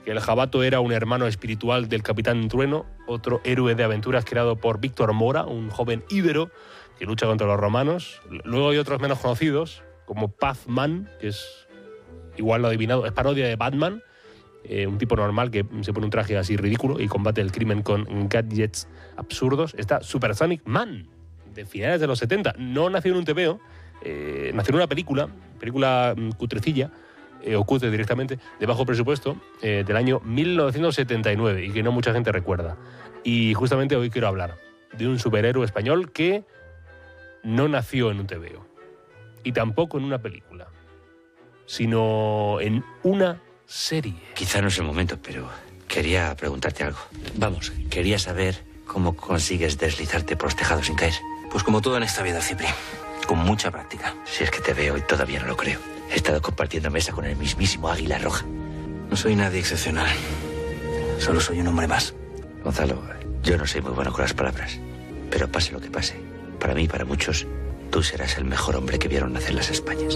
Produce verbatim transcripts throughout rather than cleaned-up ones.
que el jabato era un hermano espiritual del Capitán Trueno, otro héroe de aventuras creado por Víctor Mora, un joven íbero que lucha contra los romanos. Luego hay otros menos conocidos, como Pazman, que es, igual lo he adivinado, es parodia de Batman, eh, un tipo normal que se pone un traje así ridículo y combate el crimen con gadgets absurdos. Está Supersonic Man, de finales de los setenta. No nació en un tebeo, eh, nació en una película, película mm, cutrecilla, eh, o cutre directamente, de bajo presupuesto, eh, del año mil novecientos setenta y nueve, y que no mucha gente recuerda. Y justamente hoy quiero hablar de un superhéroe español que no nació en un tebeo, y tampoco en una película, sino en una serie. Quizá no es el momento, pero quería preguntarte algo. Vamos, quería saber cómo consigues deslizarte por los tejados sin caer. Pues como todo en esta vida, Cipri, con mucha práctica. Si es que te veo y todavía no lo creo. He estado compartiendo mesa con el mismísimo Águila Roja. No soy nadie excepcional. Solo soy un hombre más. Gonzalo, yo no soy muy bueno con las palabras, pero pase lo que pase, para mí y para muchos, tú serás el mejor hombre que vieron nacer las Españas.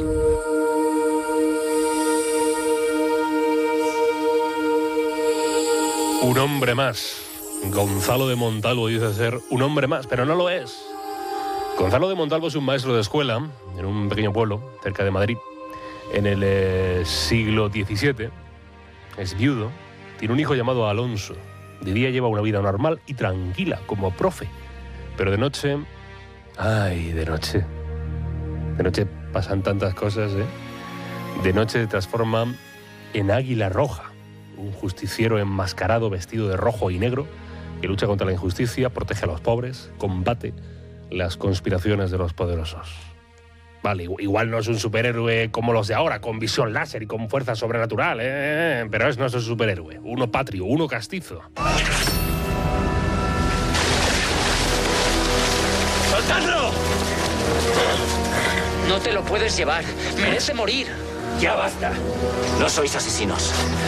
Un hombre más. Gonzalo de Montalvo dice ser un hombre más, pero no lo es. Gonzalo de Montalvo es un maestro de escuela en un pequeño pueblo cerca de Madrid en el eh, siglo diecisiete. Es viudo, tiene un hijo llamado Alonso. De día lleva una vida normal y tranquila como profe, pero de noche, ay, de noche, de noche pasan tantas cosas, ¿eh? De noche se transforma en Águila Roja, un justiciero enmascarado vestido de rojo y negro que lucha contra la injusticia, protege a los pobres, combate las conspiraciones de los poderosos. Vale, igual no es un superhéroe como los de ahora, con visión láser y con fuerza sobrenatural, ¿eh? Pero es nuestro superhéroe, uno patrio, uno castizo. ¡Soltadlo! No te lo puedes llevar, merece morir. Ya basta. No sois asesinos.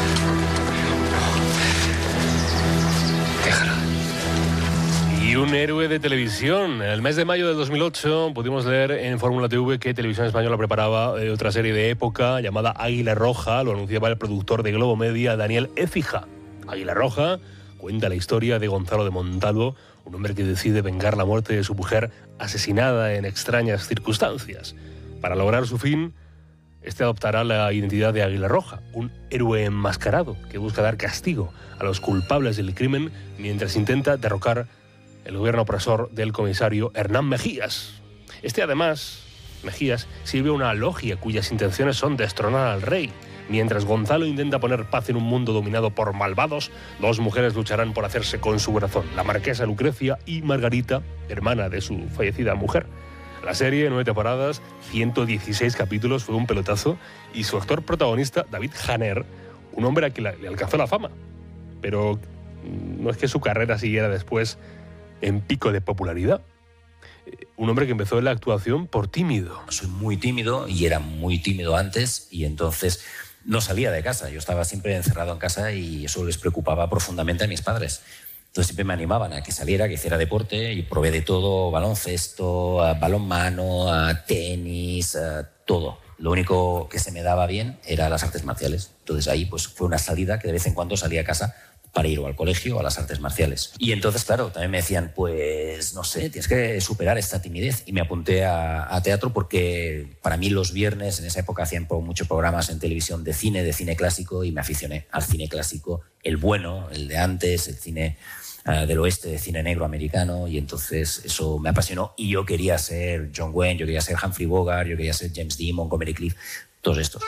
Déjalo. Y un héroe de televisión. En el mes de mayo del dos mil ocho pudimos leer en Fórmula T V que Televisión Española preparaba eh, otra serie de época llamada Águila Roja. Lo anunciaba el productor de Globo Media, Daniel Écija. Águila Roja cuenta la historia de Gonzalo de Montalvo, un hombre que decide vengar la muerte de su mujer asesinada en extrañas circunstancias. Para lograr su fin, este adoptará la identidad de Águila Roja, un héroe enmascarado que busca dar castigo a los culpables del crimen mientras intenta derrocar el gobierno opresor del comisario Hernán Mejías. Este, además, Mejías, sirve a una logia cuyas intenciones son destronar al rey. Mientras Gonzalo intenta poner paz en un mundo dominado por malvados, dos mujeres lucharán por hacerse con su corazón, la marquesa Lucrecia y Margarita, hermana de su fallecida mujer. La serie, nueve temporadas, ciento dieciséis capítulos, fue un pelotazo, y su actor protagonista, David Janer, un hombre a quien le alcanzó la fama, pero no es que su carrera siguiera después en pico de popularidad. Un hombre que empezó en la actuación por tímido. Soy muy tímido y era muy tímido antes, y entonces no salía de casa. Yo estaba siempre encerrado en casa y eso les preocupaba profundamente a mis padres. Entonces siempre me animaban a que saliera, que hiciera deporte, y probé de todo: baloncesto, balonmano, tenis, todo. Lo único que se me daba bien era las artes marciales. Entonces ahí pues fue una salida que de vez en cuando salía a casa para ir o al colegio o a las artes marciales. Y entonces, claro, también me decían, pues, no sé, tienes que superar esta timidez. Y me apunté a, a teatro porque para mí los viernes, en esa época, hacían muchos programas en televisión de cine, de cine clásico, y me aficioné al cine clásico, el bueno, el de antes, el cine uh, del oeste, de cine negro americano, y entonces eso me apasionó. Y yo quería ser John Wayne, yo quería ser Humphrey Bogart, yo quería ser James Dean, Montgomery Clift, todos estos.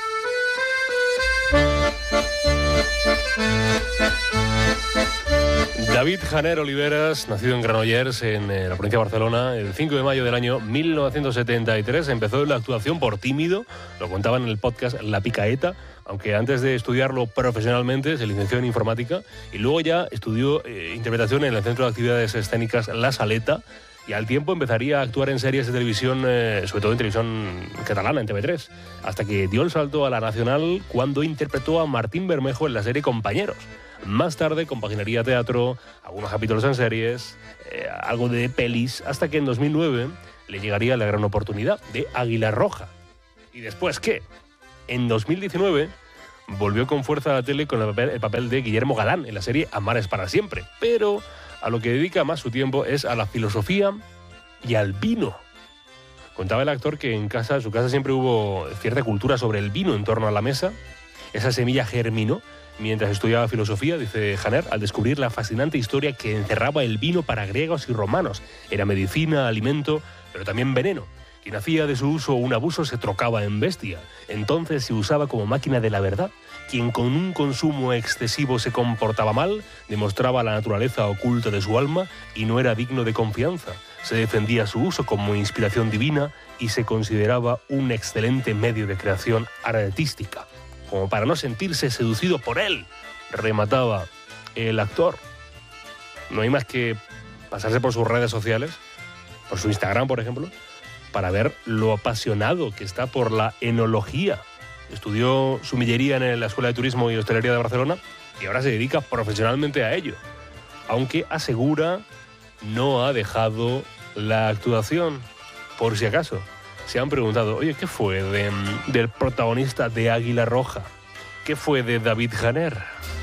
David Janer Oliveras, nacido en Granollers, en eh, la provincia de Barcelona, el cinco de mayo del año mil novecientos setenta y tres, empezó la actuación por tímido, lo contaban en el podcast La Picaeta, aunque antes de estudiarlo profesionalmente se licenció en informática y luego ya estudió eh, interpretación en el Centro de Actividades Escénicas La Saleta, y al tiempo empezaría a actuar en series de televisión, eh, sobre todo en televisión catalana, en T V tres, hasta que dio el salto a la nacional cuando interpretó a Martín Bermejo en la serie Compañeros. Más tarde compaginaría teatro, algunos capítulos en series, eh, algo de pelis, hasta que en dos mil nueve le llegaría la gran oportunidad de Águila Roja. ¿Y después qué? En dos mil diecinueve volvió con fuerza a la tele con el papel, el papel de Guillermo Galán en la serie Amar es para siempre, pero a lo que dedica más su tiempo es a la filosofía y al vino. Contaba el actor que en casa, en su casa siempre hubo cierta cultura sobre el vino en torno a la mesa. Esa semilla germinó mientras estudiaba filosofía, dice Janer, al descubrir la fascinante historia que encerraba el vino para griegos y romanos. Era medicina, alimento, pero también veneno. Quien hacía de su uso un abuso se trocaba en bestia. Entonces se usaba como máquina de la verdad. Quien con un consumo excesivo se comportaba mal, demostraba la naturaleza oculta de su alma y no era digno de confianza. Se defendía su uso como inspiración divina y se consideraba un excelente medio de creación artística, como para no sentirse seducido por él, remataba el actor. No hay más que pasarse por sus redes sociales, por su Instagram, por ejemplo, para ver lo apasionado que está por la enología. Estudió sumillería en la Escuela de Turismo y Hostelería de Barcelona y ahora se dedica profesionalmente a ello, aunque asegura no ha dejado la actuación, por si acaso. Se han preguntado, oye, ¿qué fue de, del protagonista de Águila Roja? ¿Qué fue de David Janer?